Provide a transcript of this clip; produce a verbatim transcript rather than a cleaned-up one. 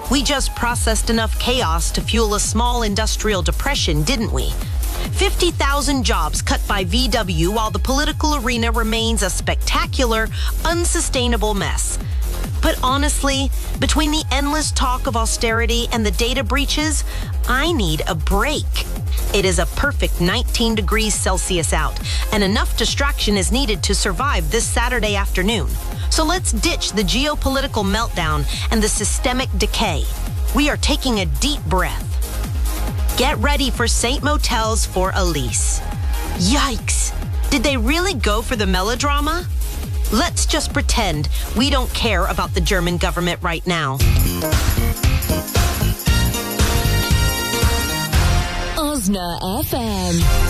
We just processed enough chaos to fuel a small industrial depression, didn't we? fifty thousand jobs cut by V W while the political arena remains a spectacular, unsustainable mess. But honestly, between the endless talk of austerity and the data breaches, I need a break. It is a perfect nineteen degrees Celsius out, and enough distraction is needed to survive this Saturday afternoon. So let's ditch the geopolitical meltdown and the systemic decay. We are taking a deep breath. Get ready for Saint Motels for Elise. Yikes! Did they really go for the melodrama? Let's just pretend we don't care about the German government right now. Osna F M.